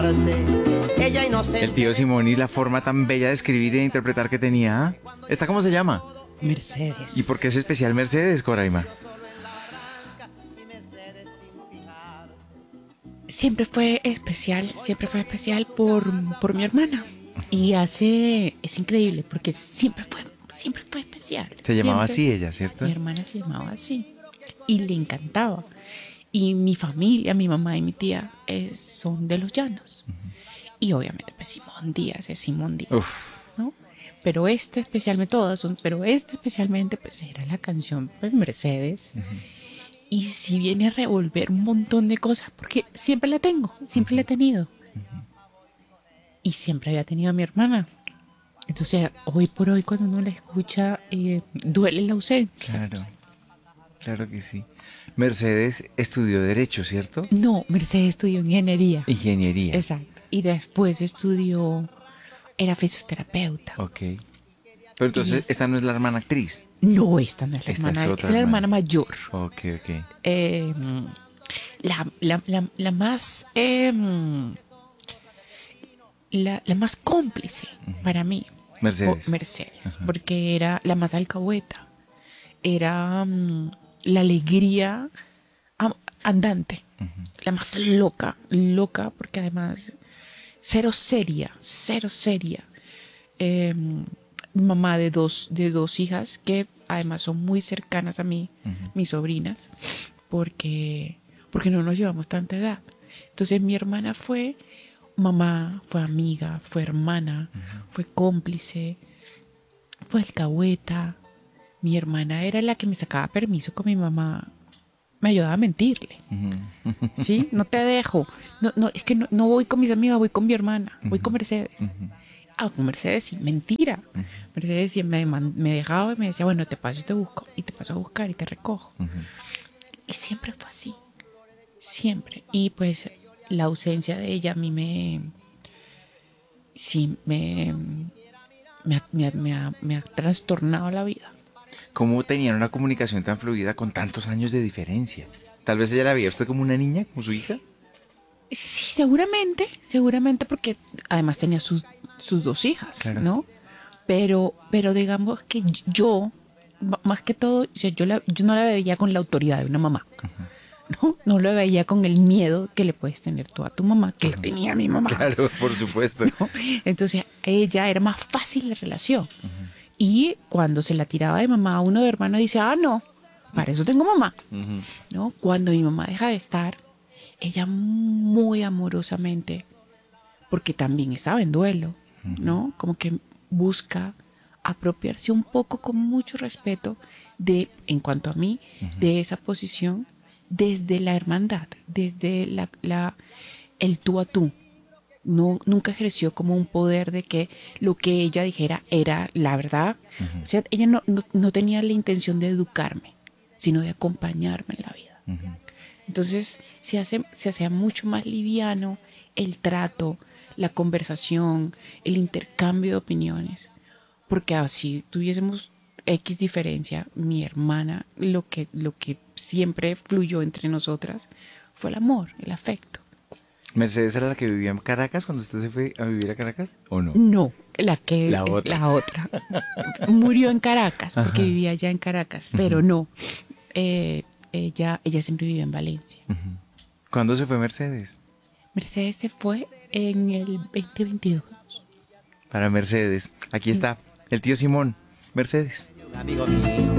Ella inocente. El tío Simón y la forma tan bella de escribir y de interpretar que tenía. ¿Ah? ¿Esta cómo se llama? Mercedes. ¿Y por qué es especial Mercedes, Coraima? Siempre fue especial por mi hermana. Y es increíble, porque siempre fue especial. Se llamaba Siempre. así ella, ¿cierto? Mi hermana se llamaba así. Y le encantaba. Y mi familia, mi mamá y mi tía son de los llanos. Y obviamente, pues Simón Díaz es Simón Díaz. Uf. ¿No? Pero especialmente, todas son, pero especialmente, pues era la canción pues, Mercedes. Y si viene a revolver un montón de cosas, porque siempre la tengo, siempre la he tenido. Y siempre había tenido a mi hermana. Entonces, hoy por hoy, cuando uno la escucha, duele la ausencia. Claro, claro que sí. Mercedes estudió Derecho, ¿cierto? No, Mercedes estudió ingeniería. Ingeniería. Exacto. Y después era fisioterapeuta. Ok. Pero entonces, esta no es la hermana actriz. No, esta no es la Esta hermana, es es otra la hermana hermana. mayor. Ok, ok. Eh, la más la más cómplice para mí. Mercedes. Mercedes, porque era la más alcahueta. Era la alegría andante. La más loca, porque además cero seria. Eh, Mamá de dos hijas que además son muy cercanas a mí, mis sobrinas, porque no nos llevamos tanta edad. Entonces mi hermana fue mamá, fue amiga, fue hermana, fue cómplice, fue alcahueta. Mi hermana era la que me sacaba permiso con mi mamá. Me ayudaba a mentirle. ¿Sí? No te dejo. No, es que no voy con mis amigas, voy con mi hermana. Voy con Mercedes. Con Mercedes sí, mentira. Mercedes sí me dejaba y me decía, bueno, te paso y te busco. Y te paso a buscar y te recojo. Y siempre fue así. Siempre. Y pues la ausencia de ella a mí me ha trastornado la vida. ¿Cómo tenían una comunicación tan fluida con tantos años de diferencia? Tal vez ella la veía a usted como una niña, como su hija. Sí, seguramente porque además tenía sus dos hijas, Claro. ¿no? Pero digamos que yo, más que todo, o sea, yo no la veía con la autoridad de una mamá. No lo veía con el miedo que le puedes tener tú a tu mamá, que le tenía a mi mamá. Claro, por supuesto. ¿No? Entonces, ella era más fácil la relación. Y cuando se la tiraba de mamá a uno de hermano, dice, no, para eso tengo mamá. ¿No? Cuando mi mamá deja de estar, ella muy amorosamente, porque también estaba en duelo, ¿no? Como que busca apropiarse un poco con mucho respeto en cuanto a mí, de esa posición desde la hermandad, desde el tú a tú. No, nunca ejerció como un poder de que lo que ella dijera era la verdad. O sea, ella no tenía la intención de educarme, sino de acompañarme en la vida. Entonces se hacía mucho más liviano el trato, la conversación, el intercambio de opiniones. Porque así tuviésemos X diferencia, mi hermana, lo que siempre fluyó entre nosotras fue el amor, el afecto. ¿Mercedes era la que vivía en Caracas cuando usted se fue a vivir a Caracas? ¿O no? No, La otra. Murió en Caracas, porque vivía allá en Caracas, pero no. Ella siempre vivió en Valencia. ¿Cuándo se fue Mercedes? Mercedes se fue en el 2022. Para Mercedes. Aquí está el tío Simón. Mercedes. Amigo mío.